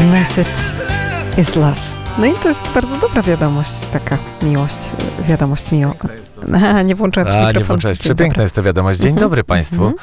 The message is love. No i to jest bardzo dobra wiadomość, taka wiadomość miło. Nie włączyłem mikrofonu. Nie włączałeś. Przepiękna jest to wiadomość. Dzień dobry Państwu.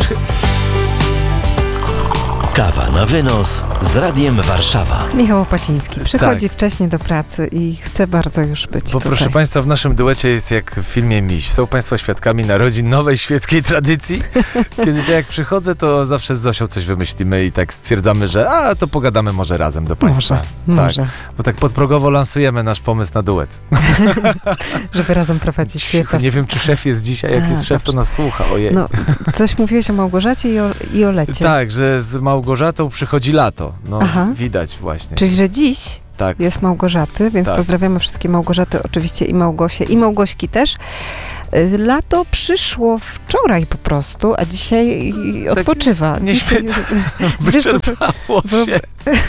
Kawa na wynos z Radiem Warszawa. Michał Opaciński przychodzi wcześniej do pracy i chce bardzo już być Bo tutaj. proszę Państwa, w naszym duecie jest jak w filmie Miś. Są Państwo świadkami narodzin nowej świeckiej tradycji. Kiedy jak przychodzę, to zawsze z Zosią coś wymyślimy i tak stwierdzamy, że to pogadamy może razem do Państwa. Może. Tak, bo tak podprogowo lansujemy nasz pomysł na duet. Żeby razem prowadzić świetne. Nie wiem, czy szef jest dzisiaj. Jak jest szef, to nas słucha. Ojej. No, coś mówiłeś o Małgorzacie i o Lecie. Tak, że z Małgorzatą przychodzi lato. No, widać właśnie. Czyli, że dziś jest Małgorzaty, więc pozdrawiamy wszystkie Małgorzaty, oczywiście i Małgosie, i Małgośki też. Lato przyszło wczoraj po prostu, a dzisiaj odpoczywa. Wyczerpało się.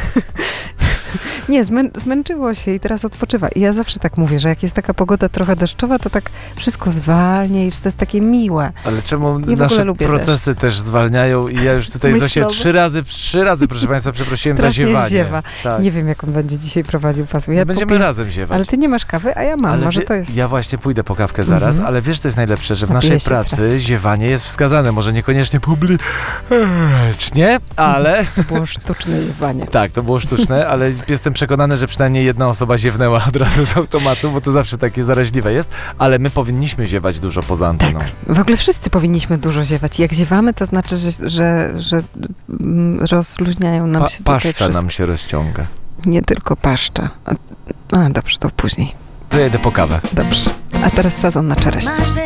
Nie, zmęczyło się i teraz odpoczywa. I ja zawsze tak mówię, że jak jest taka pogoda trochę deszczowa, to tak wszystko zwalnia i że to jest takie miłe. Ale czemu nasze procesy też zwalniają i ja już tutaj Zosię trzy razy, proszę Państwa, przeprosiłem za ziewanie. Ziewa. Tak. Nie wiem, jak on będzie dzisiaj prowadził pasmo. Będziemy razem ziewać. Ale ty nie masz kawy, a ja mam. Ale może to jest... Ja właśnie pójdę po kawkę zaraz, ale wiesz, co jest najlepsze, że w naszej pracy ziewanie jest wskazane. Może niekoniecznie publicznie, ale... To było sztuczne ziewanie. Tak, to było sztuczne, ale jestem przekonany, że przynajmniej jedna osoba ziewnęła od razu z automatu, bo to zawsze takie zaraźliwe jest, ale my powinniśmy ziewać dużo poza anteną. Tak. W ogóle wszyscy powinniśmy dużo ziewać. Jak ziewamy, to znaczy, że rozluźniają nam się tutaj paszcza nam się rozciąga. Nie tylko paszcza. Dobrze, to później. To jedę po kawę. Dobrze. A teraz sezon na czereśnie.